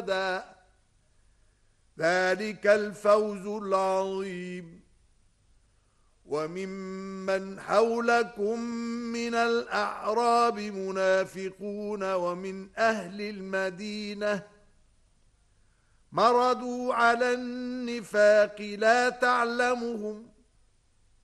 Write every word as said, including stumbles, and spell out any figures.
ذلك الفوز العظيم. وممن حولكم من الأعراب منافقون ومن أهل المدينة مردوا على النفاق لا تعلمهم